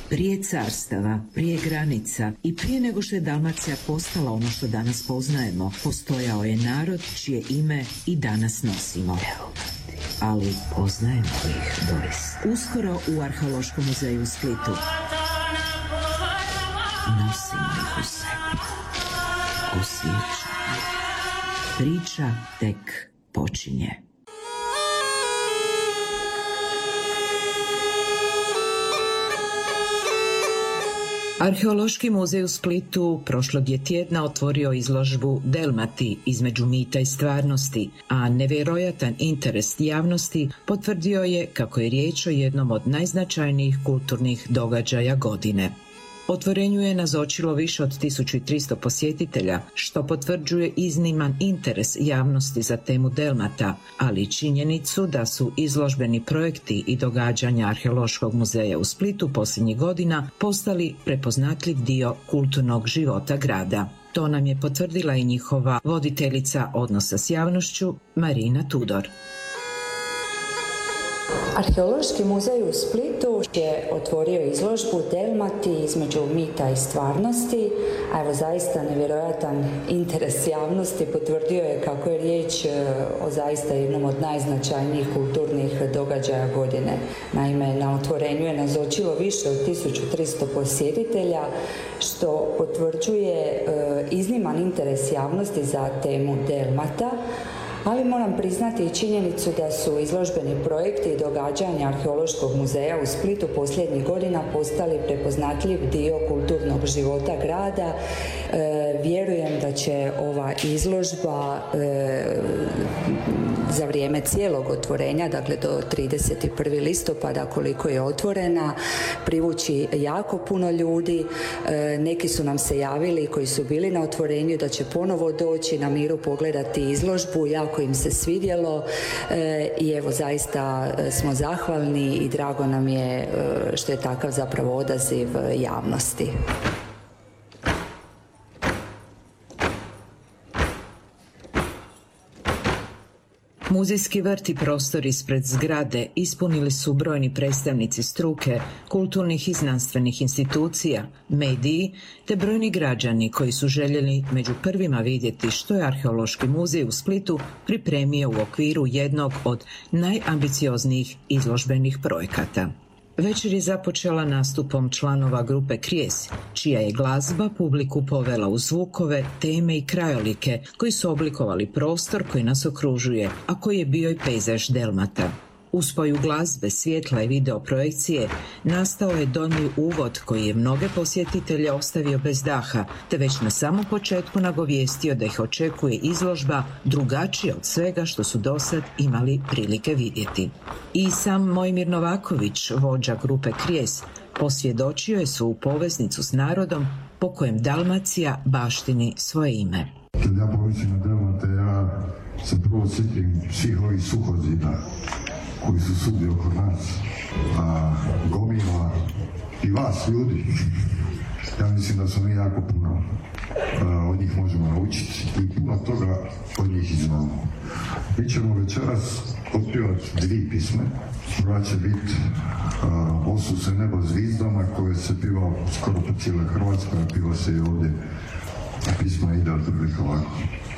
Prije carstava, prije granica i prije nego što je Dalmacija postala ono što danas poznajemo, postojao je narod čije ime i danas nosimo. Ali poznajemo ih doista. Uskoro u Arheološkom muzeju u Splitu nosimo ih u sebi. Osjećamo. Priča tek počinje. Arheološki muzej u Splitu prošlog je tjedna otvorio izložbu Delmati između mita i stvarnosti, a nevjerojatan interes javnosti potvrdio je kako je riječ o jednom od najznačajnijih kulturnih događaja godine. Otvorenju je nazočilo više od 1300 posjetitelja, što potvrđuje izniman interes javnosti za temu Delmata, ali i činjenicu da su izložbeni projekti i događanja Arheološkog muzeja u Splitu posljednjih godina postali prepoznatljiv dio kulturnog života grada. To nam je potvrdila i njihova voditeljica odnosa s javnošću, Marina Tudor. Arheološki muzej u Splitu je otvorio izložbu Delmati između mita i stvarnosti, a evo zaista nevjerojatan interes javnosti potvrdio je kako je riječ o zaista jednom od najznačajnijih kulturnih događaja godine. Naime, na otvorenju je nazočilo više od 1300 posjetitelja, što potvrđuje izniman interes javnosti za temu Delmata, ali moram priznati i činjenicu da su izložbeni projekti i događanja Arheološkog muzeja u Splitu posljednjih godina postali prepoznatljiv dio kulturnog života grada. Vjerujem da će ova izložba za vrijeme cijelog otvorenja, dakle do 31. listopada koliko je otvorena, privući jako puno ljudi. Neki su nam se javili koji su bili na otvorenju da će ponovo doći na miru pogledati izložbu, jako im se svidjelo i evo zaista smo zahvalni i drago nam je što je takav zapravo odaziv javnosti. Muzejski vrt i prostor ispred zgrade ispunili su brojni predstavnici struke, kulturnih i znanstvenih institucija, mediji te brojni građani koji su željeli među prvima vidjeti što je Arheološki muzej u Splitu pripremio u okviru jednog od najambicioznijih izložbenih projekata. Večer je započela nastupom članova grupe Krijes, čija je glazba publiku povela u zvukove, teme i krajolike koji su oblikovali prostor koji nas okružuje, a koji je bio i pejzaž Delmata. U spoju glazbe, svjetla i video projekcije nastao je dojmljiv uvod koji je mnoge posjetitelje ostavio bez daha, te već na samom početku nagovijestio da ih očekuje izložba drugačija od svega što su dosad imali prilike vidjeti. I sam Mojmir Novaković, vođa grupe Krijes, posvjedočio je svoju poveznicu s narodom po kojem Dalmacija baštini svoje ime. Kad ja pomislim na Delmate, ja se prvo sjetim svih ovih suhozida koji su svugdje oko nas, gomila i vas ljudi. Ja mislim da smo mi jako puno od njih možemo naučiti i puno toga od njih znamo. Mi ćemo večeras otpjevati 2 pisme. Prva će biti Osu se nebo zvizdama, koje se pjeva skoro po cijeloj Hrvatskoj, a pjeva se i ovdje. Pisma ide otprilike ovako.